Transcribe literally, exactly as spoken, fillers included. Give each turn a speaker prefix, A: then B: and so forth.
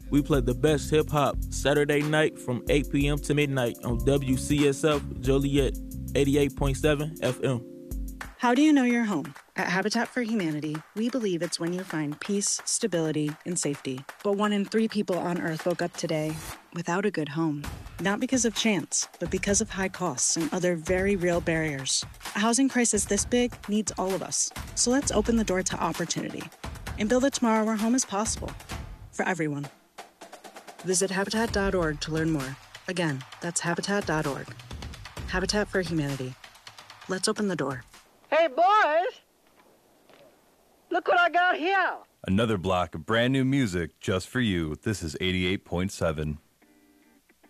A: We play the best hip-hop Saturday night from eight p.m. to midnight on W C S F Joliet eighty-eight point seven F M.
B: How do you know you're home? At Habitat for Humanity, we believe it's when you find peace, stability, and safety. But one in three people on Earth woke up today without a good home. Not because of chance, but because of high costs and other very real barriers. A housing crisis this big needs all of us. So let's open the door to opportunity and build a tomorrow where home is possible for everyone. Visit Habitat dot org to learn more. Again, that's Habitat dot org. Habitat for Humanity. Let's open the door.
C: Hey, boys! Look what I got here!
D: Another block of brand new music just for you. This is eighty-eight point seven.